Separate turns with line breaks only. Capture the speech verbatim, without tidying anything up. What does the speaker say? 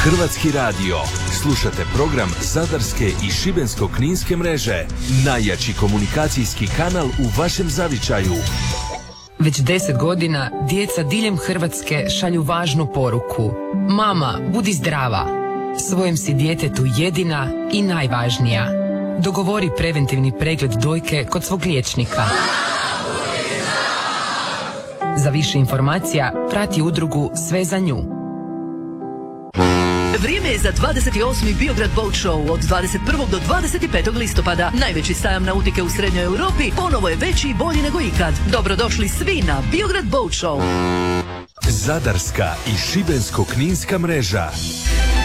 Hrvatski radio. Slušate program Zadarske i Šibensko-kninske mreže. Najjači komunikacijski kanal u vašem zavičaju.
Već deset godina djeca diljem Hrvatske šalju važnu poruku. Mama, budi zdrava. Svojem si djetetu jedina i najvažnija. Dogovori preventivni pregled dojke kod svog liječnika. Za više informacija prati udrugu Sve za nju.
Vrijeme je za dvadeset osmi Biograd Boat Show od dvadeset prvog do dvadeset petog listopada. Najveći sajam nautike u Srednjoj Europi ponovo je veći i bolji nego ikad. Dobrodošli svi na Biograd Boat Show.
Zadarska i Šibensko-kninska mreža.